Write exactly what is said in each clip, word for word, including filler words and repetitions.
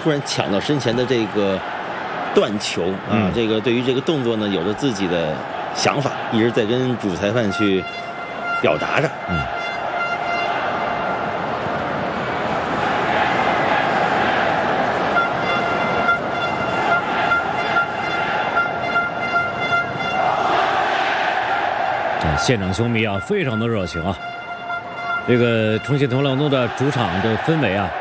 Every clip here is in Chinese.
突然抢到身前的这个断球啊， 嗯、 这个对于这个动作呢，有着自己的想法，一直在跟主裁判去表达着。 嗯。现场球迷啊，非常的热情啊！这个重庆东方龙的主场的氛围啊，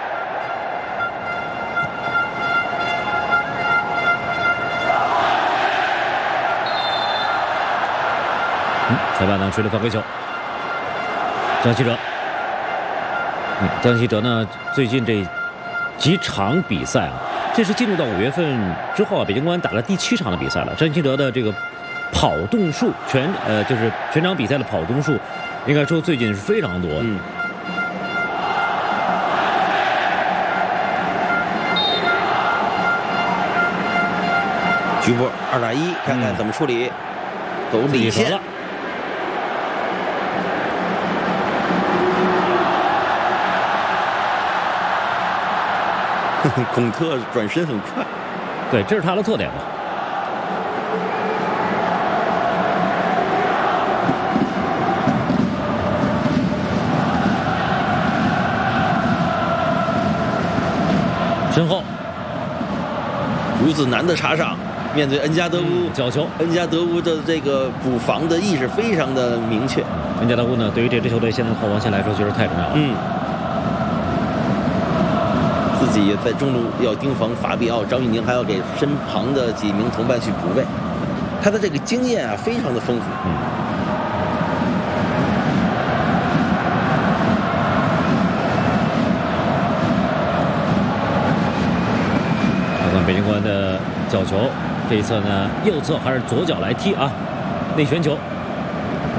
嗯，裁判呢吹了犯规球，张稀哲，嗯，张稀哲呢，最近这几场比赛啊，这是进入到五月份之后啊，北京国安打了第七场的比赛了，张稀哲的这个。跑动数全呃就是全场比赛的跑动数，应该说最近是非常多。 嗯。局部二打一，看看怎么处理。嗯、走领先了。孔特转身很快。 对，这是他的特点嘛。身后， 如此难的插上，面对恩加德乌角球， 恩加德乌的这个补防的意识非常的明确。 恩加德乌呢，对于这支球队现在的后防线来说，确实太重要了。 嗯，自己也在中路要盯防法比奥，张玉宁还要给身旁的几名同伴去补位，他的这个经验啊，非常的丰富。 嗯。北京国安的角球，这一侧呢右侧还是左脚来踢啊，内旋球